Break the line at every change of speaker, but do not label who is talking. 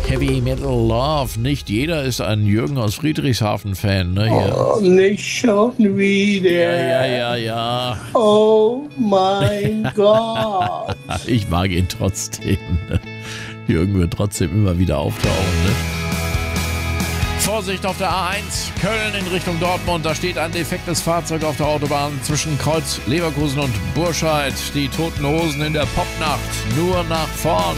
Heavy Metal Love. Nicht jeder ist ein Jürgen aus Friedrichshafen-Fan, ne? Hier.
Oh, nicht schon wieder.
Ja.
Oh mein Gott.
Ich mag ihn trotzdem. Ne? Jürgen wird trotzdem immer wieder auftauchen, ne? Vorsicht auf der A1, Köln in Richtung Dortmund. Da steht ein defektes Fahrzeug auf der Autobahn zwischen Kreuz Leverkusen und Burscheid. Die Toten Hosen in der Popnacht, nur nach vorn.